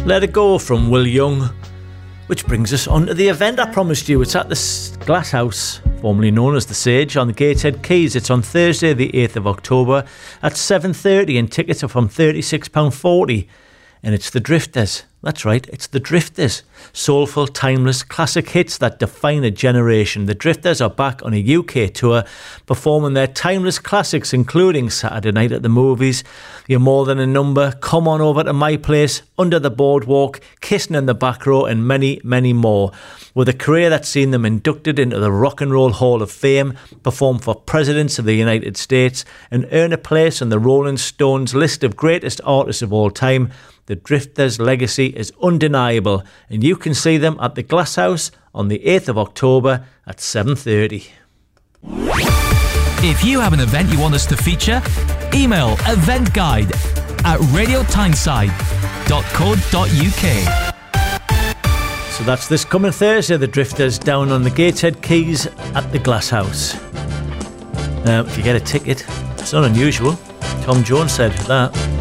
Let It Go from Will Young. Which brings us on to the event I promised you. It's at the Glass House, formerly known as the Sage, on the Gateshead Quays. It's on Thursday the 8th of October at 7:30 and tickets are from £36.40. And it's the Drifters. That's right, it's the Drifters. Soulful, timeless, classic hits that define a generation. The Drifters are back on a UK tour, performing their timeless classics, including Saturday Night at the Movies, You're More Than a Number, Come On Over to My Place, Under the Boardwalk, Kissing in the Back Row, and many, many more. With a career that's seen them inducted into the Rock and Roll Hall of Fame, perform for presidents of the United States, and earn a place on the Rolling Stones list of greatest artists of all time, the Drifters' legacy is undeniable, and you can see them at the Glass House on the 8th of October at 7:30. If you have an event you want us to feature, email eventguide@radiotyneside.co.uk. So that's this coming Thursday, the Drifters down on the Gateshead Quays at the Glass House. If you get a ticket, it's not unusual. Tom Jones said that.